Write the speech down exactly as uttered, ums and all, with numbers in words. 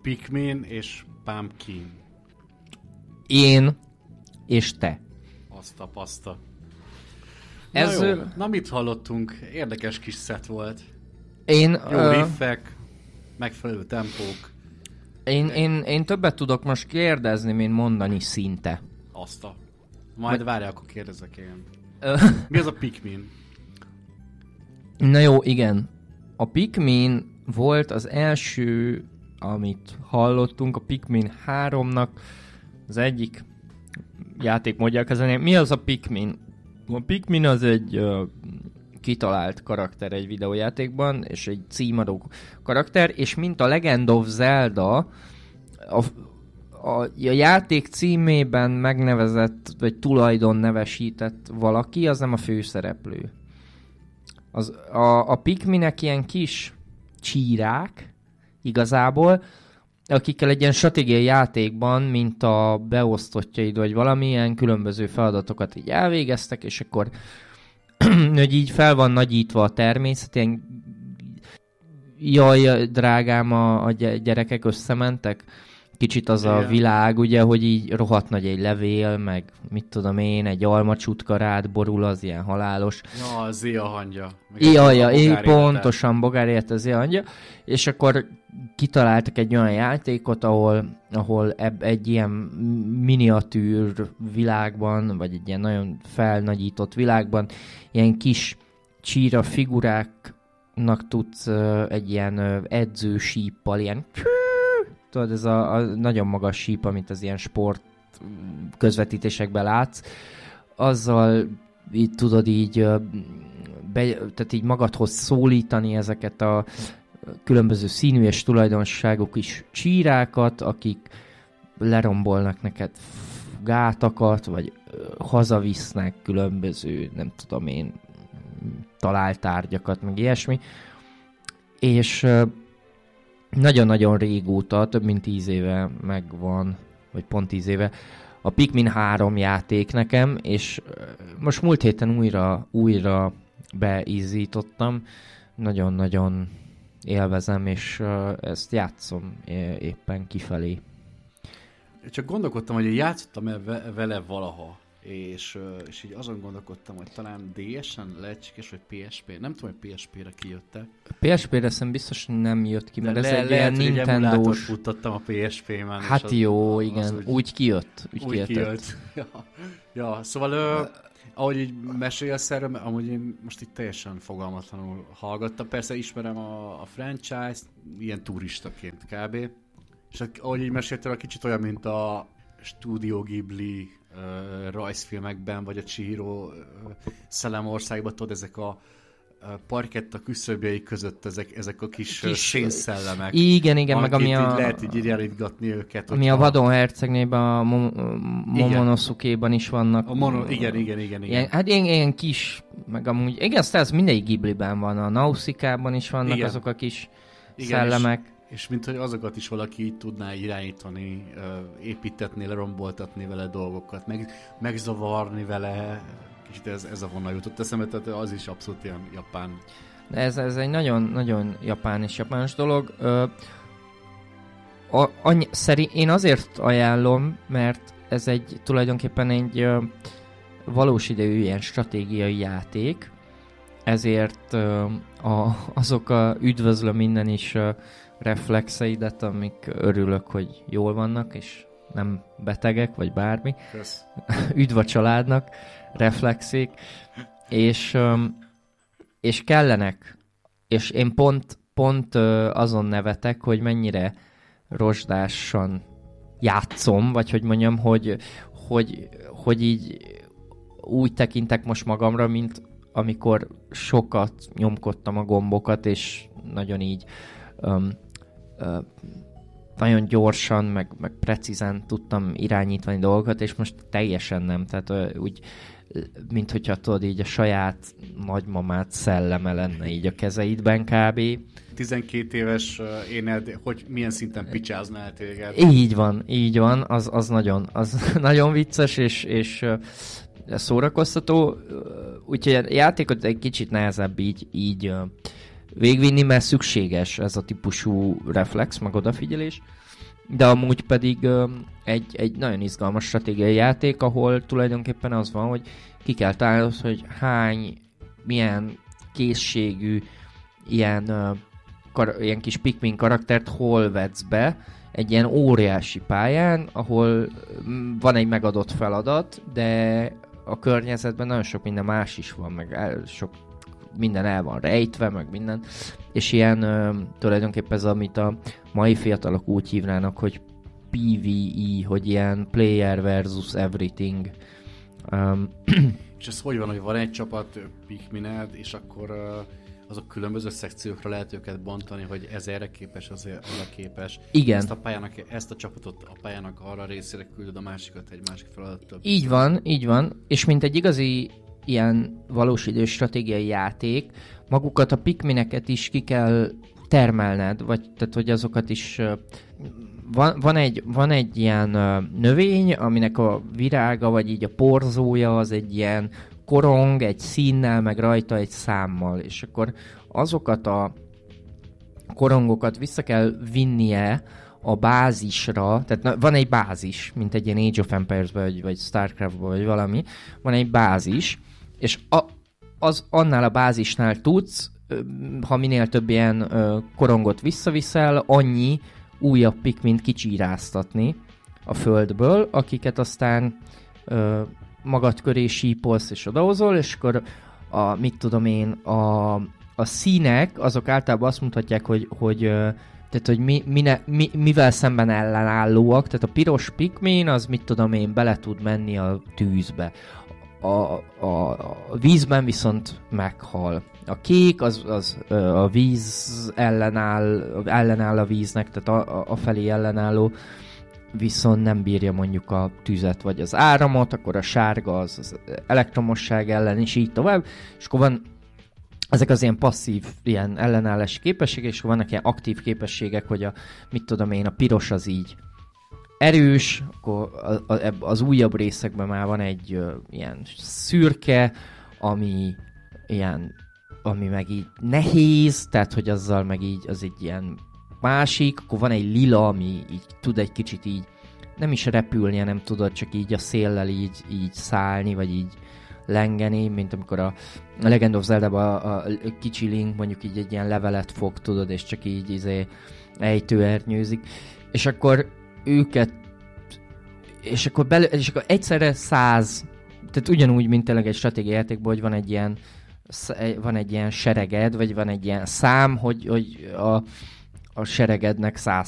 Pikmin és Pumpkin. Én és te. Azt a paszta. Ez Na jó, ö... na mit hallottunk? Érdekes kis szett volt. Én... Jó ö... riffek, megfelelő tempók. Én, én, én többet tudok most kérdezni, mint mondani szinte. Azt a... Majd várjál, akkor kérdezek én. Ö... Mi az a Pikmin? Na jó, igen. A Pikmin volt az első, amit hallottunk, a Pikmin háromnak az egyik játékmódja kezdeni. Mi az a Pikmin? A Pikmin az egy uh, kitalált karakter egy videójátékban, és egy címadó karakter, és mint a Legend of Zelda, a, a, a játék címében megnevezett, vagy tulajdon nevesített valaki, az nem a főszereplő. Az, a, a Pikminek ilyen kis csírák, igazából, akikkel egy ilyen stratégiai játékban, mint a beosztottjaid, vagy valamilyen különböző feladatokat így elvégeztek, és akkor hogy így fel van nagyítva a természet, ilyen jaj, drágám, a, a gyerekek összementek. Kicsit az igen. A világ, ugye, hogy így rohadt nagy egy levél, meg mit tudom én, egy almacsutka rád borul, az ilyen halálos. Ja, az Zia hangja. Jaja, é, pontosan, bogárért az Zia hangja. És akkor kitaláltak egy olyan játékot, ahol, ahol eb, egy ilyen miniatűr világban, vagy egy ilyen nagyon felnagyított világban, ilyen kis csíra figuráknak tudsz uh, egy uh, edzősíppal, ilyen tudod, ez a, a nagyon magas síp, amit az ilyen sport közvetítésekben látsz, azzal így tudod így, be, tehát így magadhoz szólítani ezeket a különböző színű és tulajdonságok is csírákat, akik lerombolnak neked gátakat, vagy hazavisznek különböző, nem tudom én, találtárgyakat, meg ilyesmi. És nagyon-nagyon régóta, több mint tíz éve megvan, vagy pont tíz éve, a Pikmin három játék nekem, és most múlt héten újra, újra beízítottam. Nagyon-nagyon élvezem, és ezt játszom éppen kifelé. Csak gondolkodtam, hogy játszottam vele valaha, és, és így azon gondolkodtam, hogy talán dé esen lehetséges, vagy pé es pé. Nem tudom, hogy pé es pére kijött-e. pé es pére szerintem biztos nem jött ki, mert de ez le, egy lehet, ilyen Nintendo-s... futtattam a pé es pé-ben. Hát jó, az, igen, az, úgy kijött. Úgy, úgy kijött. ja. ja, szóval ö, ahogy így mesélsz erről, amúgy én most itt teljesen fogalmatlanul hallgattam. Persze ismerem a, a franchise-t, ilyen turistaként kb. És ahogy így meséltél, kicsit olyan, mint a Studio Ghibli uh, rajzfilmekben, vagy a Chihiro uh, Szellemországban, tudod, ezek a uh, parketta küszöbjei között ezek, ezek a kis, kis sénszellemek. Igen, igen, meg ami a... Így lehet így irányítgatni őket. Ami a Vadon hercegnében, a Momonosuke-ban is vannak. A mono, igen, igen, igen. igen. Ilyen, hát ilyen, ilyen kis, meg amúgy, igen, ez mindegyik Ghibliben van, a Nausicában is vannak igen. azok a kis igen, szellemek. És... És mint hogy azokat is valaki így tudná irányítani, építetni, leromboltatni vele dolgokat, meg, megzavarni vele, kicsit ez, ez a vonal jutott eszembe, tehát az is abszolút ilyen japán. Ez, ez egy nagyon, nagyon japán és japános dolog. Ö, a, annyi, szerint én azért ajánlom, mert ez egy tulajdonképpen egy ö, valós idejű ilyen stratégiai játék, ezért ö, a, azok a üdvözlöm innen is ö, reflexeidet, amik örülök, hogy jól vannak, és nem betegek, vagy bármi. Üdv a családnak, reflexék. És, és kellenek. És én pont, pont azon nevetek, hogy mennyire rozsdásan játszom, vagy hogy mondjam, hogy, hogy, hogy így úgy tekintek most magamra, mint amikor sokat nyomkodtam a gombokat, és nagyon így Um, uh, nagyon gyorsan, meg, meg precízen tudtam irányítani dolgokat, és most teljesen nem. Tehát uh, úgy, mint hogyha tudod, így a saját nagymamát szelleme lenne így a kezeidben kb. tizenkét éves uh, éned, hogy milyen szinten picsáznál téged? Így van, így van, az, az nagyon, az nagyon vicces, és, és uh, szórakoztató. Úgyhogy a játékot egy kicsit nehezebb így, így uh, végvinni, mert szükséges ez a típusú reflex, meg odafigyelés. De amúgy pedig um, egy, egy nagyon izgalmas stratégiai játék, ahol tulajdonképpen az van, hogy ki kell találnod, hogy hány, milyen készségű ilyen, uh, kar- ilyen kis Pikmin karaktert hol vetsz be egy ilyen óriási pályán, ahol um, van egy megadott feladat, de a környezetben nagyon sok minden más is van, meg el, sok minden el van rejtve, meg minden, és ilyen ö, tulajdonképpen ez, amit a mai fiatalok úgy hívnának, hogy pé vé é, hogy ilyen player versus everything. Um, és ez hogy van, hogy van egy csapat Pikmined, és akkor uh, azok különböző szekciókra lehet őket bontani, hogy ez erre képes, az arra képes. Igen. Ezt a pályának, ezt a csapatot a pályának arra részére küldöd, a másikat egy másik feladattól. Így van, így van, és mint egy igazi ilyen valós idős stratégiai játék, magukat a Pikmineket is ki kell termelned, vagy tehát, hogy azokat is... Van, van, egy, van egy ilyen növény, aminek a virága, vagy így a porzója, az egy ilyen korong, egy színnel, meg rajta egy számmal, és akkor azokat a korongokat vissza kell vinnie a bázisra, tehát na, van egy bázis, mint egy ilyen Age of Empires-ben, vagy, vagy Starcraft-ban, vagy valami, van egy bázis, és a, az annál a bázisnál tudsz, ha minél több ilyen ö, korongot visszaviszel, annyi újabb Pikmint kicsíráztatni a földből, akiket aztán ö, magad köré sípolsz és odahozol, és akkor a, mit tudom én, a, a színek, azok általában azt mutatják, hogy, hogy ö, tehát, hogy mi, mine, mi, mivel szemben ellenállóak, tehát a piros Pikmin, az mit tudom én, bele tud menni a tűzbe. A, a, a vízben viszont meghal. A kék az, az a víz ellenáll, ellenáll a víznek, tehát a, a felé ellenálló, viszont nem bírja mondjuk a tüzet vagy az áramot, akkor a sárga az, az elektromosság ellen, és így tovább. És akkor van ezek az ilyen passzív, ilyen ellenállási képességek, és vannak ilyen aktív képességek, hogy a, mit tudom én, a piros az így erős, akkor az újabb részekben már van egy uh, ilyen szürke, ami ilyen, ami meg így nehéz, tehát hogy azzal meg így, az egy ilyen másik, akkor van egy lila, ami így tud egy kicsit így, nem is repülni, nem tudod csak így a széllel így, így szállni, vagy így lengeni, mint amikor a Legend of Zelda-ban a, a kicsi Link mondjuk így egy ilyen levelet fog, tudod, és csak így izé ejtőernyőzik, és akkor őket, és akkor, bele, és akkor egyszerre száz, tehát ugyanúgy, mint tényleg egy stratégiai játékban, hogy van egy ilyen, van egy ilyen sereged, vagy van egy ilyen szám, hogy, hogy a, a seregednek száz